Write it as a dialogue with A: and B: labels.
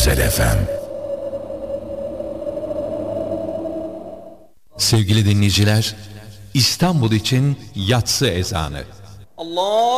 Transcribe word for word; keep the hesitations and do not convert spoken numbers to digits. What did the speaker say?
A: Özel F M.
B: Sevgili dinleyiciler, İstanbul için yatsı ezanı.
C: Allah